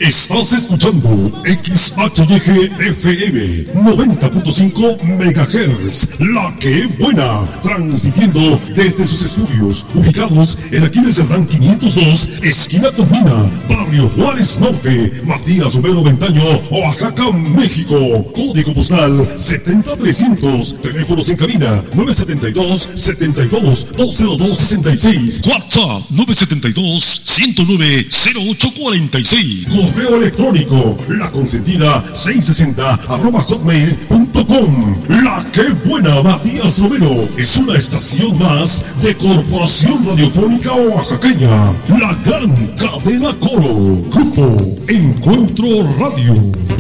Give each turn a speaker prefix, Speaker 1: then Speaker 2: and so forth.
Speaker 1: Estás escuchando XHYG FM 90.5 MHz, La Que Buena, transmitiendo desde sus estudios ubicados en Aquiles Cerdán 502, esquina Turbina, Barrio Juárez Norte, Matías Romero Ventaño, Oaxaca, México. Código postal 70300. Teléfonos en cabina 972-72-20266. WhatsApp 972-109-0846. Correo electrónico laconsentida660@hotmail.com. La Que Buena, Matías Romero, es una estación más de Corporación Radiofónica Oaxaqueña. La gran cadena Coro. Grupo Encuentro Radio.